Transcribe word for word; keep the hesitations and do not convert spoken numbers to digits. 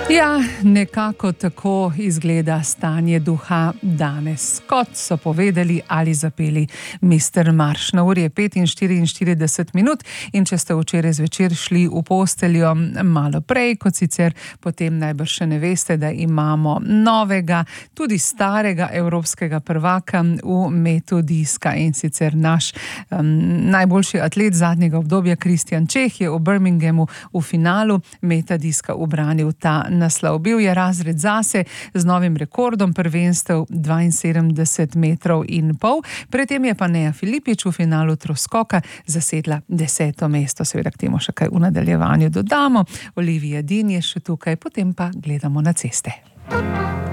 Ja, nekako tako izgleda stanje duha danes, kot so povedali ali zapeli mister Marš. Na uri je pet in štiriinštirideset minut in če ste včeraj zvečer šli v posteljo malo prej, kot sicer, potem najbrž še ne veste, da imamo novega, tudi starega evropskega prvaka v metu diska, in sicer naš um, najboljši atlet zadnjega obdobja Kristjan Čeh je v Birminghamu v finalu meta diska ubranil ta naslov. Bil je razred zase z novim rekordom prvenstev dvainsedemdeset metrov in pol. Predtem je pa Neja Filipič v finalu troskoka zasedla deseto mesto. Seveda k temu še kaj v nadaljevanju dodamo. Olivia Dean je še tukaj, potem pa gledamo na ceste.